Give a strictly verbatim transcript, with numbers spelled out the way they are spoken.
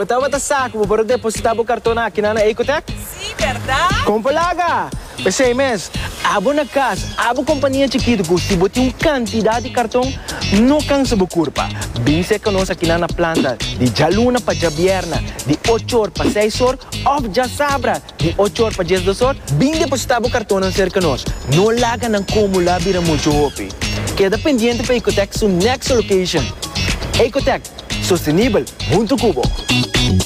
botava da saco, para depositar o cartão aqui na Ecotec? Sim, verdade? Compalaga! Pensei, mas, abo na casa, abo companhia chiquita, que se botar uma quantidade de cartão, não cansa a curva. Bem se conosco aqui na planta, de jaluna para jabierna, de oito horas para seis horas, ou já sabra, de oito horas para dez horas, bem depositar o cartão na cerca nós. Não laga não como lá vira muito hopi. Queda pendiente para Ecotec, sua next location. Ecotec, sustentável, junto cubo.